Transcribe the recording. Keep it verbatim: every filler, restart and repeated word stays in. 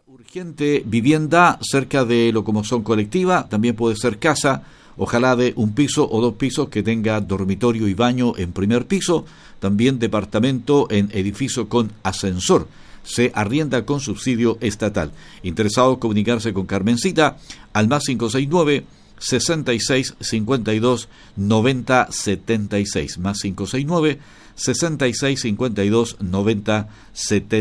Urgente vivienda cerca de locomoción colectiva, también puede ser casa, ojalá de un piso o dos pisos que tenga dormitorio y baño en primer piso, también departamento en edificio con ascensor. Se arrienda con subsidio estatal. Interesado comunicarse con Carmencita al más cinco seis nueve, sesenta y seis, cincuenta y dos, noventa, setenta y seis, más cinco seis nueve, sesenta y seis, cincuenta y dos, noventa, setenta y seis.